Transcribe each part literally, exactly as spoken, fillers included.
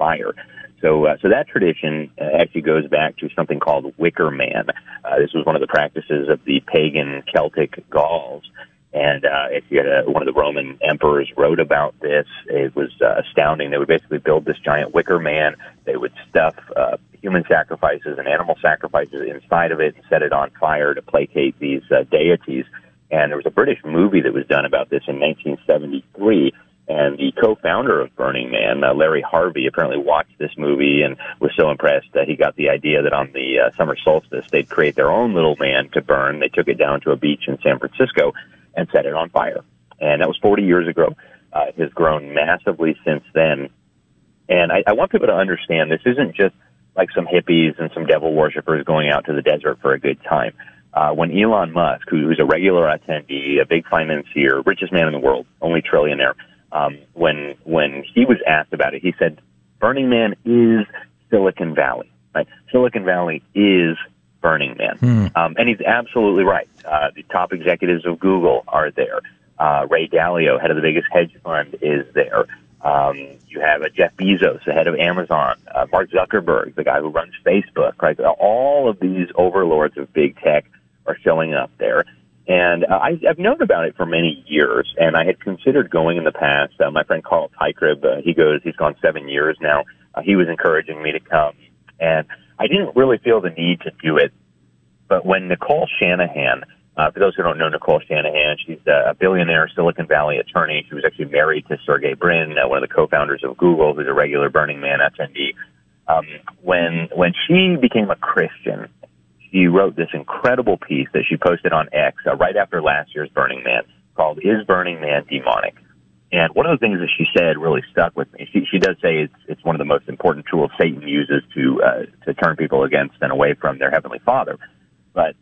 fire. So, uh, so that tradition uh, actually goes back to something called Wicker Man. Uh, this was one of the practices of the pagan Celtic Gauls. And uh, if you had a, one of the Roman emperors wrote about this, it was uh, astounding. They would basically build this giant wicker man. They would stuff uh, human sacrifices and animal sacrifices inside of it and set it on fire to placate these uh, deities. And there was a British movie that was done about this in nineteen seventy-three. And the co-founder of Burning Man, uh, Larry Harvey, apparently watched this movie and was so impressed that he got the idea that on the uh, summer solstice, they'd create their own little man to burn. They took it down to a beach in San Francisco and set it on fire. And that was forty years ago. Uh, it has grown massively since then. And I, I want people to understand this isn't just like some hippies and some devil worshippers going out to the desert for a good time. Uh, when Elon Musk, who, who's a regular attendee, a big financier, richest man in the world, only trillionaire, um, when when he was asked about it, he said, Burning Man is Silicon Valley. Right? Silicon Valley is Burning Man. Hmm. Um, and he's absolutely right. Uh, the top executives of Google are there. Uh, Ray Dalio, head of the biggest hedge fund, is there. Um, you have uh, Jeff Bezos, the head of Amazon, uh, Mark Zuckerberg, the guy who runs Facebook, right? All of these overlords of big tech are showing up there. And uh, I, I've known about it for many years, and I had considered going in the past. Uh, my friend Carl Teichrieb, uh, he goes, he's gone seven years now. Uh, he was encouraging me to come, and I didn't really feel the need to do it. But when Nicole Shanahan, uh, for those who don't know Nicole Shanahan, she's a billionaire Silicon Valley attorney. She was actually married to Sergey Brin, uh, one of the co-founders of Google, who's a regular Burning Man attendee. Um, when when she became a Christian, she wrote this incredible piece that she posted on X uh, right after last year's Burning Man called "Is Burning Man Demonic?" And one of the things that she said really stuck with me. She, she does say it's it's one of the most important tools Satan uses to uh, to turn people against and away from their Heavenly Father. But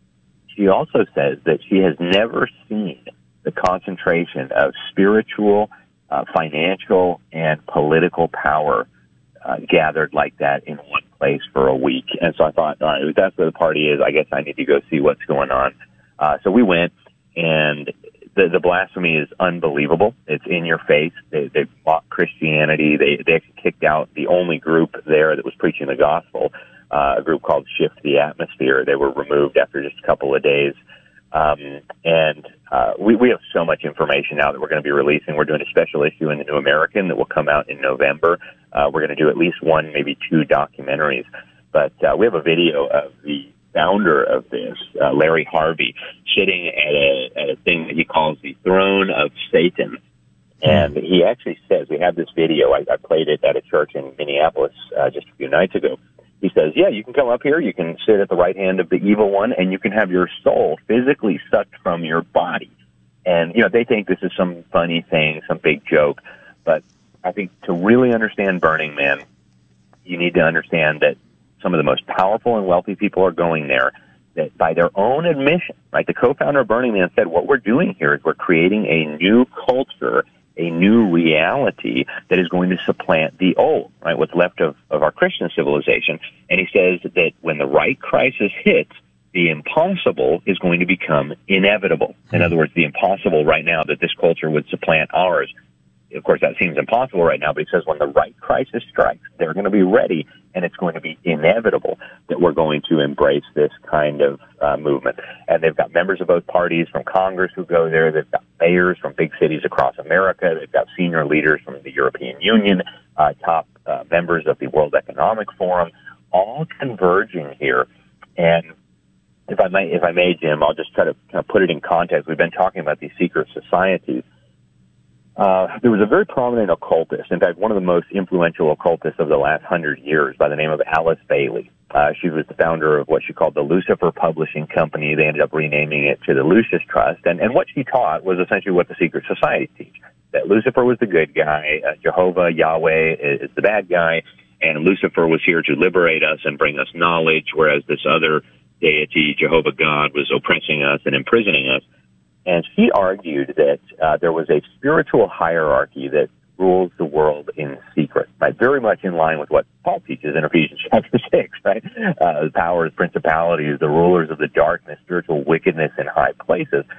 she also says that she has never seen the concentration of spiritual, uh, financial, and political power uh, gathered like that in one place for a week. And so I thought, all right, if that's where the party is, I guess I need to go see what's going on. Uh, so we went, and the, the blasphemy is unbelievable. It's in your face. They, they mock Christianity. They, they actually kicked out the only group there that was preaching the gospel. Uh, a group called Shift the Atmosphere. They were removed after just a couple of days. Um, and uh, we, we have so much information now that we're going to be releasing. We're doing a special issue in the New American that will come out in November. Uh, we're going to do at least one, maybe two documentaries. But uh, we have a video of the founder of this, uh, Larry Harvey, sitting at a, at a thing that he calls the throne of Satan. And he actually says, we have this video, I, I played it at a church in Minneapolis uh, just a few nights ago. He says, yeah, you can come up here, you can sit at the right hand of the evil one, and you can have your soul physically sucked from your body. And, you know, they think this is some funny thing, some big joke. But I think to really understand Burning Man, you need to understand that some of the most powerful and wealthy people are going there, that by their own admission, right, the co-founder of Burning Man said, what we're doing here is we're creating a new culture, a new reality that is going to supplant the old, right, what's left of, of our Christian civilization. And he says that when the right crisis hits, the impossible is going to become inevitable. In other words, the impossible right now that this culture would supplant ours. Of course, that seems impossible right now, but he says when the right crisis strikes, they're going to be ready, and it's going to be inevitable that we're going to embrace this kind of uh, movement. And they've got members of both parties from Congress who go there. They've got mayors from big cities across America. They've got senior leaders from the European Union, uh, top uh, members of the World Economic Forum, all converging here. And if I may, if I may, Jim, I'll just try to kind of put it in context. We've been talking about these secret societies. Uh, there was a very prominent occultist, in fact, one of the most influential occultists of the last hundred years by the name of Alice Bailey. Uh, she was the founder of what she called the Lucifer Publishing Company. They ended up renaming it to the Lucis Trust. And, and what she taught was essentially what the secret societies teach, that Lucifer was the good guy, uh, Jehovah, Yahweh is, is the bad guy, and Lucifer was here to liberate us and bring us knowledge, whereas this other deity, Jehovah God, was oppressing us and imprisoning us. And she argued that uh, there was a spiritual hierarchy that rules the world in secret, right? Very much in line with what Paul teaches in Ephesians chapter six, right? Uh, the powers, principalities, the rulers of the darkness, spiritual wickedness in high places.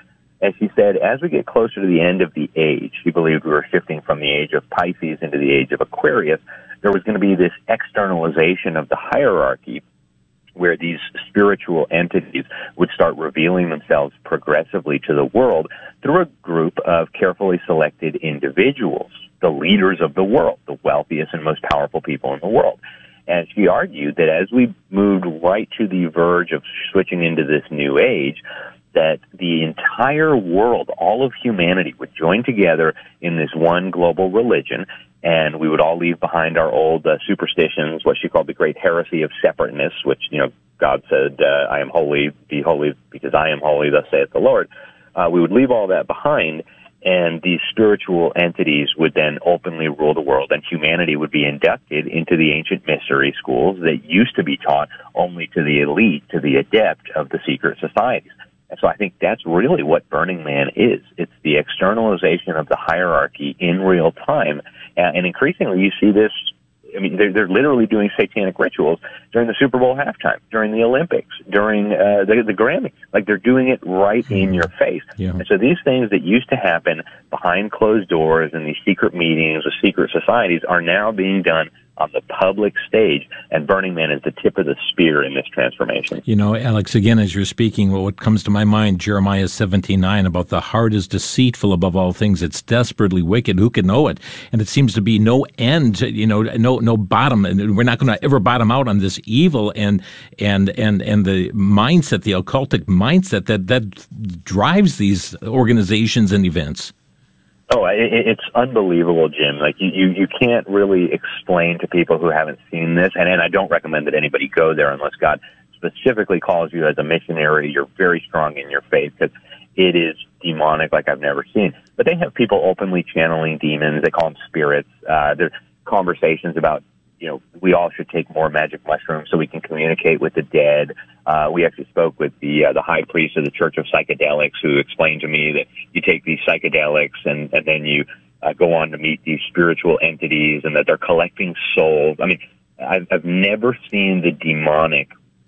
And she said, as we get closer to the end of the age, she believed we were shifting from the age of Pisces into the age of Aquarius, there was going to be this externalization of the hierarchy where these spiritual entities would start revealing themselves progressively to the world through a group of carefully selected individuals, the leaders of the world, the wealthiest and most powerful people in the world. And she argued that as we moved right to the verge of switching into this new age, that the entire world, all of humanity, would join together in this one global religion, and we would all leave behind our old uh, superstitions, what she called the great heresy of separateness, which, you know, God said, uh, I am holy, be holy because I am holy, thus saith the Lord. Uh, we would leave all that behind, and these spiritual entities would then openly rule the world, and humanity would be inducted into the ancient mystery schools that used to be taught only to the elite, to the adept of the secret societies. And so I think that's really what Burning Man is. It's the externalization of the hierarchy in real time. And increasingly you see this, I mean, they're, they're literally doing satanic rituals during the Super Bowl halftime, during the Olympics, during uh, the, the Grammys. Like, they're doing it right in your face. Yeah. And so these things that used to happen behind closed doors in these secret meetings with secret societies are now being done on the public stage, and Burning Man is the tip of the spear in this transformation. You know, Alex, again, as you're speaking, what comes to my mind, Jeremiah seventeen nine, about the heart is deceitful above all things. It's desperately wicked. Who can know it? And it seems to be no end, you know, no no bottom. And we're not going to ever bottom out on this evil and and and and the mindset, the occultic mindset that, that drives these organizations and events. Oh, it, it's unbelievable, Jim. Like, you, you, you can't really explain to people who haven't seen this, and, and I don't recommend that anybody go there unless God specifically calls you as a missionary. You're very strong in your faith, because it is demonic like I've never seen. But they have people openly channeling demons. They call them spirits. Uh, there's conversations about, you know, we all should take more magic mushrooms so we can communicate with the dead. Uh, we actually spoke with the uh, the high priest of the Church of Psychedelics, who explained to me that you take these psychedelics and, and then you uh, go on to meet these spiritual entities, and that they're collecting souls. I mean, I've, I've never seen the demonic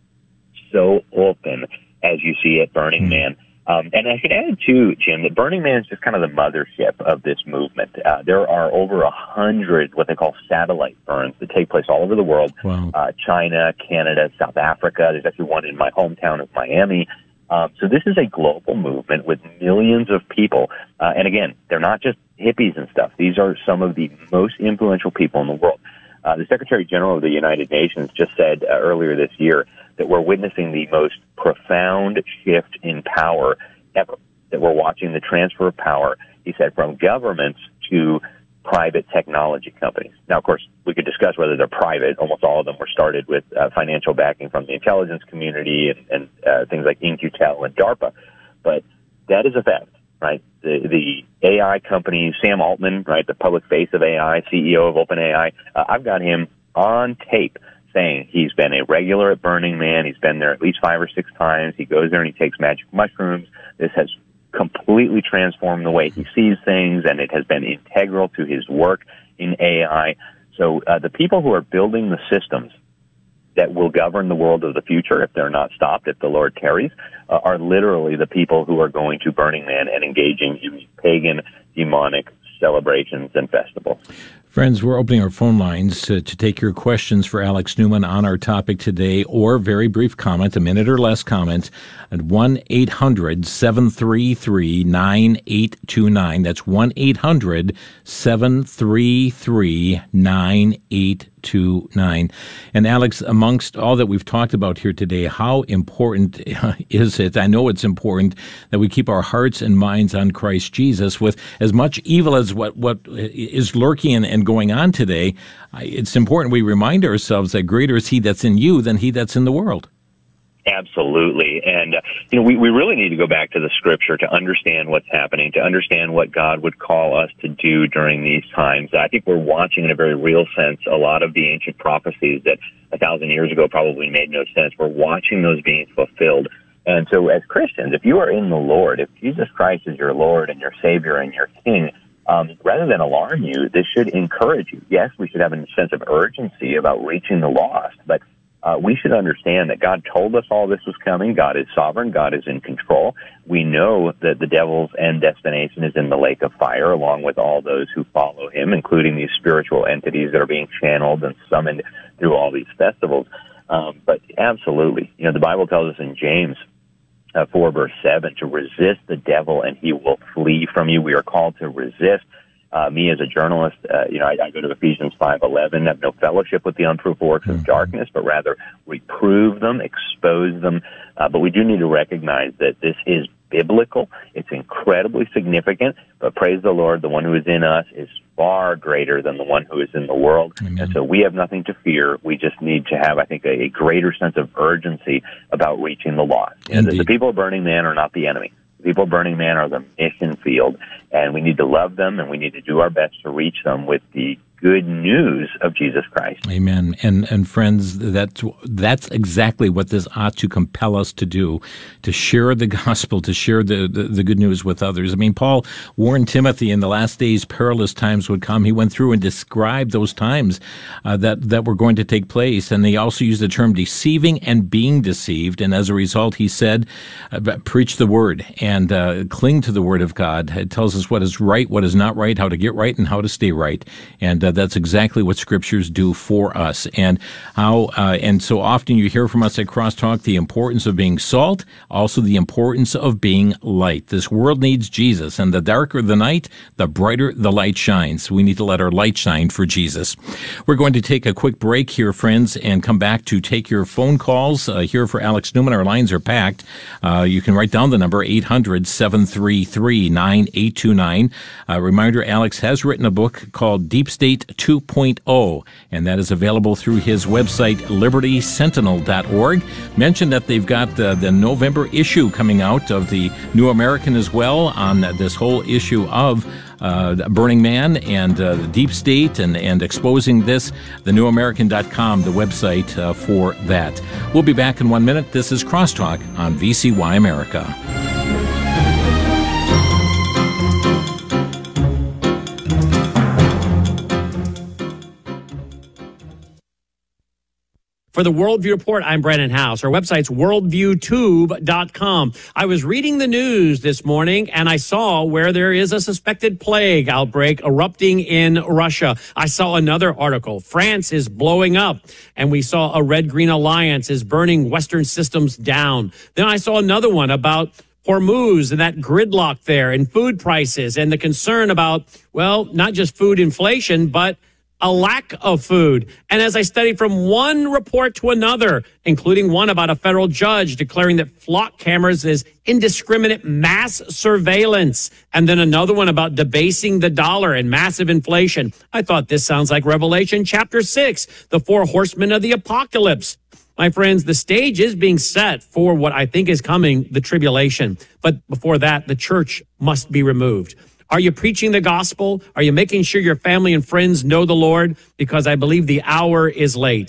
so open as you see at Burning Man. Um, and I should add, too, Jim, that Burning Man is just kind of the mothership of this movement. Uh, there are over a hundred what they call satellite burns that take place all over the world. Wow. Uh, China, Canada, South Africa. There's actually one in my hometown of Miami. Um, so this is a global movement with millions of people. Uh, and again, they're not just hippies and stuff. These are some of the most influential people in the world. Uh, the Secretary General of the United Nations just said uh, earlier this year that we're witnessing the most profound shift in power ever, that we're watching the transfer of power, he said, from governments to private technology companies. Now, of course, we could discuss whether they're private. Almost all of them were started with uh, financial backing from the intelligence community and, and uh, things like In Q Tel and DARPA. But that is a fact, right? The, the A I company, Sam Altman, right, the public face of A I, C E O of OpenAI, uh, I've got him on tape saying he's been a regular at Burning Man. He's been there at least five or six times. He goes there and he takes magic mushrooms. This has completely transformed the way he sees things, and it has been integral to his work in A I. So uh, the people who are building the systems that will govern the world of the future, if they're not stopped, if the Lord tarries, uh, are literally the people who are going to Burning Man and engaging in pagan, demonic celebrations and festivals. Friends, we're opening our phone lines to, to take your questions for Alex Newman on our topic today, or very brief comment, a minute or less comment, at one eight hundred seven three three nine eight two nine. That's one eight hundred seven three three nine eight two nine. And Alex, amongst all that we've talked about here today, how important is it? I know it's important that we keep our hearts and minds on Christ Jesus. With as much evil as what, what is lurking and, and going on today, it's important we remind ourselves that greater is he that's in you than he that's in the world. Absolutely. And, uh, you know, we, we really need to go back to the scripture to understand what's happening, to understand what God would call us to do during these times. I think we're watching in a very real sense a lot of the ancient prophecies that a thousand years ago probably made no sense. We're watching those being fulfilled. And so as Christians, if you are in the Lord, if Jesus Christ is your Lord and your Savior and your King, um, rather than alarm you, this should encourage you. Yes, we should have a sense of urgency about reaching the lost, but uh, we should understand that God told us all this was coming. God is sovereign. God is in control. We know that the devil's end destination is in the lake of fire, along with all those who follow him, including these spiritual entities that are being channeled and summoned through all these festivals. Um, but absolutely, you know, the Bible tells us in James uh, four, verse seven, to resist the devil and he will flee from you. We are called to resist. Uh, me as a journalist, uh, you know, I, I go to Ephesians five eleven, have no fellowship with the unfruitful works of darkness, but rather reprove them, expose them. Uh, but we do need to recognize that this is biblical. It's incredibly significant, but praise the Lord, the one who is in us is far greater than the one who is in the world. Amen. And so we have nothing to fear. We just need to have, I think, a, a greater sense of urgency about reaching the lost. You know, the, the people of Burning Man are not the enemy. The people of Burning Man are the mission field, and we need to love them, and we need to do our best to reach them with the good news of Jesus Christ. Amen. And and friends, that's that's exactly what this ought to compel us to do, to share the gospel, to share the, the, the good news with others. I mean, Paul warned Timothy in the last days perilous times would come. He went through and described those times uh, that, that were going to take place. And he also used the term deceiving and being deceived. And as a result, he said, uh, preach the word and uh, cling to the word of God. It tells us what is right, what is not right, how to get right, and how to stay right. And uh, that's exactly what scriptures do for us. And how, uh, and so often you hear from us at Crosstalk the importance of being salt, also the importance of being light. This world needs Jesus, and the darker the night, the brighter the light shines. We need to let our light shine for Jesus. We're going to take a quick break here, friends, and come back to take your phone calls. Uh, here for Alex Newman, our lines are packed. Uh, you can write down the number eight hundred, seven three three, nine eight two nine. Uh, reminder, Alex has written a book called Deep State two point oh, and that is available through his website, liberty sentinel dot org. Mention that they've got the, the November issue coming out of the New American as well on this whole issue of uh, Burning Man and uh, the Deep State and, and exposing this, the new american dot com, the website uh, for that. We'll be back in one minute. This is Crosstalk on V C Y America. For the Worldview Report, I'm Brandon House. Our website's worldview tube dot com. I was reading the news this morning, and I saw where there is a suspected plague outbreak erupting in Russia. I saw another article. France is blowing up, and we saw a Red-Green Alliance is burning Western systems down. Then I saw another one about Hormuz and that gridlock there and food prices and the concern about, well, not just food inflation, but a lack of food. And as I studied from one report to another, including one about a federal judge declaring that flock cameras is indiscriminate mass surveillance, and then another one about debasing the dollar and massive inflation, I thought this sounds like Revelation chapter six, the four horsemen of the apocalypse. My friends, the stage is being set for what I think is coming, the tribulation. But before that, the church must be removed. Are you preaching the gospel? Are you making sure your family and friends know the Lord? Because I believe the hour is late.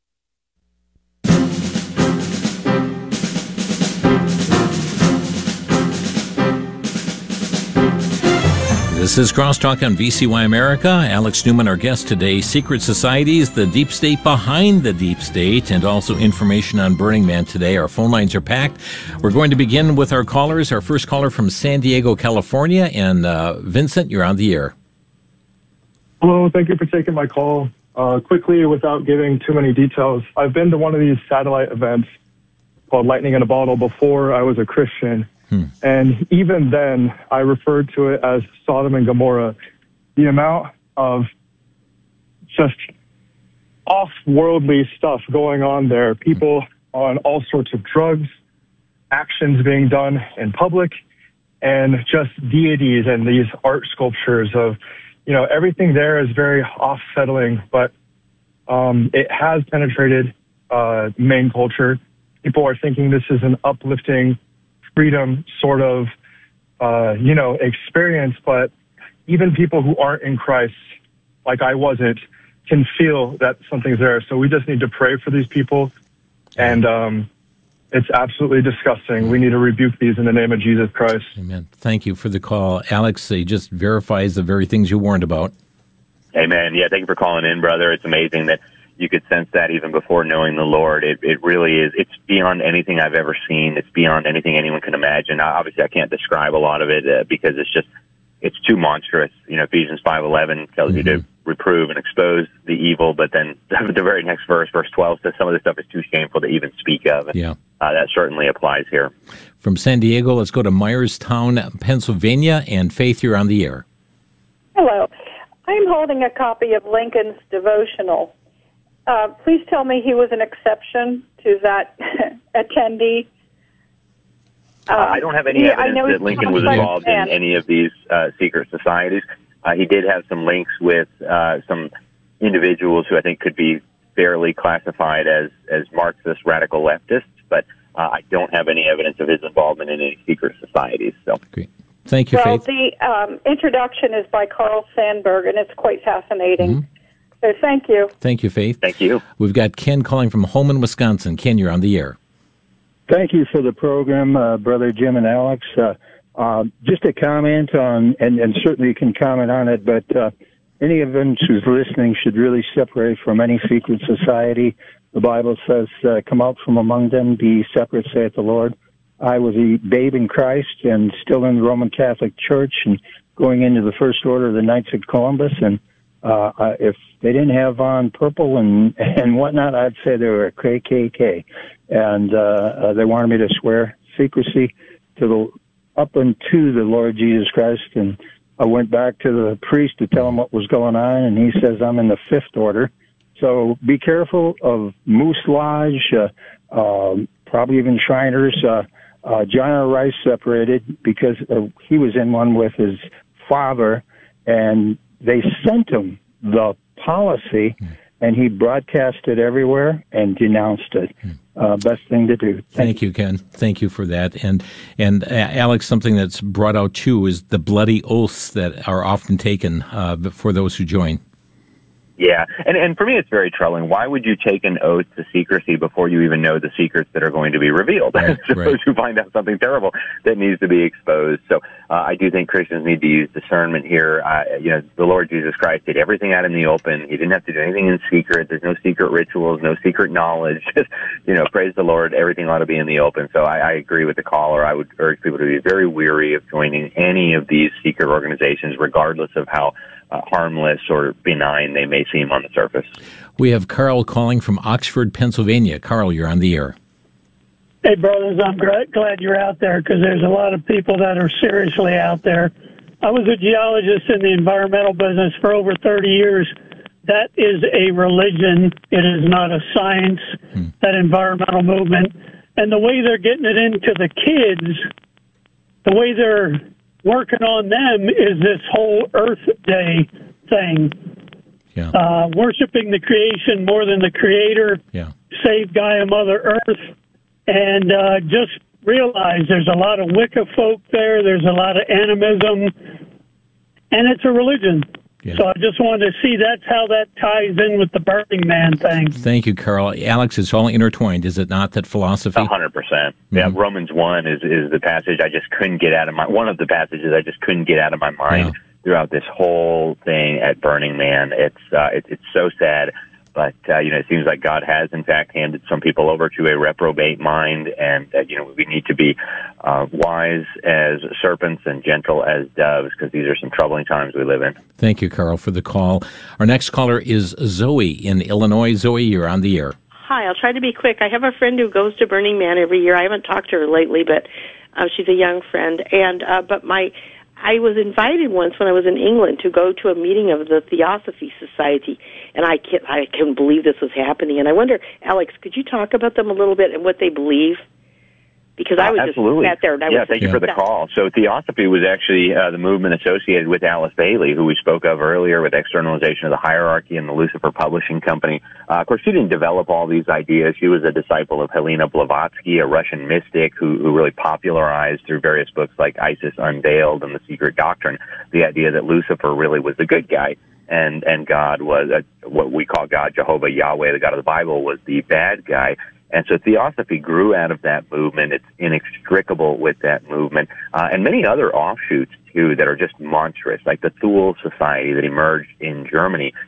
This is Crosstalk on V C Y America. Alex Newman, our guest today. Secret societies, the deep state behind the deep state, and also information on Burning Man today. Our phone lines are packed. We're going to begin with our callers. Our first caller from San Diego, California. And uh, Vincent, you're on the air. Hello, thank you for taking my call. Uh, quickly, without giving too many details, I've been to one of these satellite events called Lightning in a Bottle before I was a Christian. Hmm. And even then, I referred to it as Sodom and Gomorrah. The amount of just off-worldly stuff going on there, people on all sorts of drugs, actions being done in public, and just deities and these art sculptures of, you know, everything there is very off-settling, but um, it has penetrated uh, main culture. People are thinking this is an uplifting freedom sort of, uh, you know, experience, but even people who aren't in Christ, like I wasn't, can feel that something's there. So we just need to pray for these people, and um, it's absolutely disgusting. We need to rebuke these in the name of Jesus Christ. Amen. Thank you for the call. Alex, he just verifies the very things you warned about. Amen. Yeah, thank you for calling in, brother. It's amazing that you could sense that even before knowing the Lord. It, it really is. It's beyond anything I've ever seen. It's beyond anything anyone can imagine. Obviously, I can't describe a lot of it uh, because it's just, it's too monstrous. You know, Ephesians five eleven tells mm-hmm. you to reprove and expose the evil, but then the very next verse, verse twelve, says some of this stuff is too shameful to even speak of. Yeah. Uh, that certainly applies here. From San Diego, let's go to Myerstown, Pennsylvania, and Faith, you're on the air. Hello. I'm holding a copy of Lincoln's devotional. Uh, please tell me he was an exception to that attendee. Uh, I don't have any yeah, evidence that Lincoln was involved in any of these uh, secret societies. Uh, he did have some links with uh, some individuals who I think could be fairly classified as, as Marxist radical leftists, but uh, I don't have any evidence of his involvement in any secret societies. So, great. Thank you, well, Faith. the um, introduction is by Carl Sandburg, and it's quite fascinating. Mm-hmm. So thank you. Thank you, Faith. Thank you. We've got Ken calling from Holman, Wisconsin. Ken, you're on the air. Thank you for the program, uh, Brother Jim and Alex. Uh, uh, just a comment on, and, and certainly you can comment on it, but uh, any of them who's listening should really separate from any secret society. The Bible says, uh, come out from among them, be separate, saith the Lord. I was a babe in Christ and still in the Roman Catholic Church and going into the First Order of the Knights of Columbus. And uh, uh, if they didn't have on purple and, and whatnot, I'd say they were a K K K. And uh, uh, they wanted me to swear secrecy to the up into the Lord Jesus Christ. And I went back to the priest to tell him what was going on, and he says I'm in the Fifth Order. So be careful of Moose Lodge, uh, um, probably even Shriners. Uh, uh, John R. Rice separated because uh, he was in one with his father, and they sent him the policy, and he broadcast it everywhere and denounced it. Uh, best thing to do. Thank, Thank you, Ken. Thank you for that. And and uh, Alex, something that's brought out too is the bloody oaths that are often taken uh, for those who join. Yeah, and and for me it's very troubling. Why would you take an oath to secrecy before you even know the secrets that are going to be revealed? Right, Suppose right. you find out something terrible that needs to be exposed. So uh, I do think Christians need to use discernment here. Uh, you know, the Lord Jesus Christ did everything out in the open. He didn't have to do anything in secret. There's no secret rituals, no secret knowledge. Just, you know, praise the Lord. Everything ought to be in the open. So I, I agree with the caller. I would urge people to be very weary of joining any of these secret organizations, regardless of how Uh, harmless or benign they may seem on the surface. We have Carl calling from Oxford, Pennsylvania. Carl, you're on the air. Hey, brothers, I'm glad you're out there because there's a lot of people that are seriously out there. I was a geologist in the environmental business for over thirty years. That is a religion. It is not a science, hmm. that environmental movement. And the way they're getting it into the kids, the way they're working on them is this whole Earth Day thing. Yeah. Uh, worshiping the creation more than the creator. Yeah. Save Gaia Mother Earth. And uh, just realize there's a lot of Wicca folk there. There's a lot of animism. And it's a religion. Yeah. So I just wanted to see that's how that ties in with the Burning Man thing. Thank you, Carl. Alex, it's all intertwined, is it not, that philosophy? A hundred percent. Yeah, Mm-hmm. Romans one is, is the passage I just couldn't get out of my, one of the passages I just couldn't get out of my mind Yeah. throughout this whole thing at Burning Man. It's, uh, it, it's so sad. But, uh, you know, it seems like God has, in fact, handed some people over to a reprobate mind, and, uh, you know, we need to be uh, wise as serpents and gentle as doves, because these are some troubling times we live in. Thank you, Carl, for the call. Our next caller is Zoe in Illinois. Zoe, you're on the air. Hi, I'll try to be quick. I have a friend who goes to Burning Man every year. I haven't talked to her lately, but uh, she's a young friend. And uh, but my... I was invited once when I was in England to go to a meeting of the Theosophy Society, and I can't, I couldn't believe this was happening. And I wonder, Alex, could you talk about them a little bit and what they believe? Because I was Absolutely. just sat there. And I yeah, was thank just you for the call. So Theosophy was actually uh, the movement associated with Alice Bailey, who we spoke of earlier with externalization of the hierarchy and the Lucifer Publishing Company. Uh, of course, she didn't develop all these ideas. She was a disciple of Helena Blavatsky, a Russian mystic who, who really popularized through various books like Isis Unveiled and The Secret Doctrine the idea that Lucifer really was the good guy. And, and God was, uh, what we call God, Jehovah, Yahweh, the God of the Bible, was the bad guy. And so Theosophy grew out of that movement. It's inextricable with that movement. Uh, and many other offshoots, too, that are just monstrous, like the Thule Society that emerged in Germany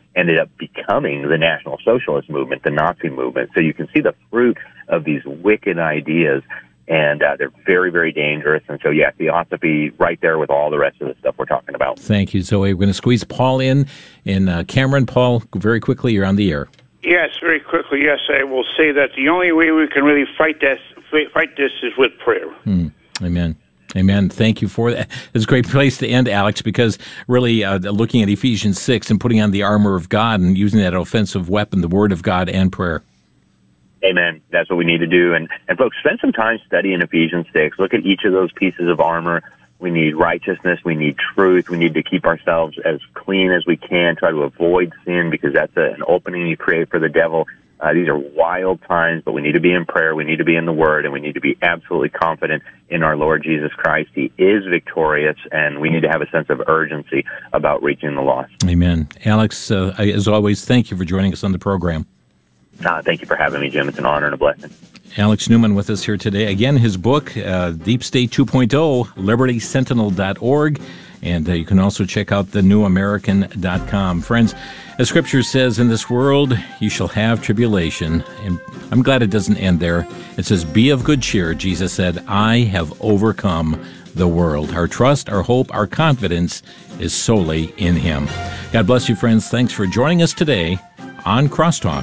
ended up becoming the National Socialist movement, the Nazi movement. So you can see the fruit of these wicked ideas, and uh, they're very, very dangerous. And so, yeah, theosophy right there with all the rest of the stuff we're talking about. Thank you, Zoe. We're going to squeeze Paul in. And uh, Cameron, Paul, very quickly, you're on the air. Yes, very quickly. Yes, I will say that the only way we can really fight this, fight this is with prayer. Mm, amen. Amen. Thank you for that. It's a great place to end, Alex, because really uh, looking at Ephesians six and putting on the armor of God and using that offensive weapon, the Word of God and prayer. Amen. That's what we need to do. And, and folks, spend some time studying Ephesians six. Look at each of those pieces of armor. We need righteousness. We need truth. We need to keep ourselves as clean as we can, try to avoid sin, because that's a, an opening you create for the devil. Uh, these are wild times, but we need to be in prayer. We need to be in the Word, and we need to be absolutely confident in our Lord Jesus Christ. He is victorious, and we need to have a sense of urgency about reaching the lost. Amen. Alex, uh, as always, thank you for joining us on the program. Uh, thank you for having me, Jim. It's an honor and a blessing. Alex Newman with us here today. Again, his book, uh, Deep State two point oh, liberty sentinel dot org. And uh, you can also check out the new american dot com. Friends, as Scripture says, in this world you shall have tribulation. And I'm glad it doesn't end there. It says, be of good cheer. Jesus said, I have overcome the world. Our trust, our hope, our confidence is solely in Him. God bless you, friends. Thanks for joining us today on Crosstalk.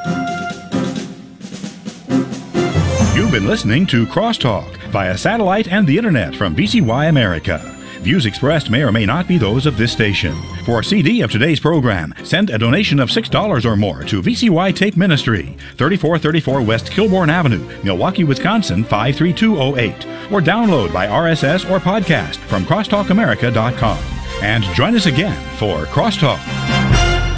You've been listening to Crosstalk via satellite and the internet from V C Y America. Views expressed may or may not be those of this station. For a C D of today's program, send a donation of six dollars or more to V C Y Tape Ministry, thirty-four thirty-four West Kilbourne Avenue, Milwaukee, Wisconsin, five three two oh eight. Or download by R S S or podcast from crosstalk america dot com. And join us again for Crosstalk.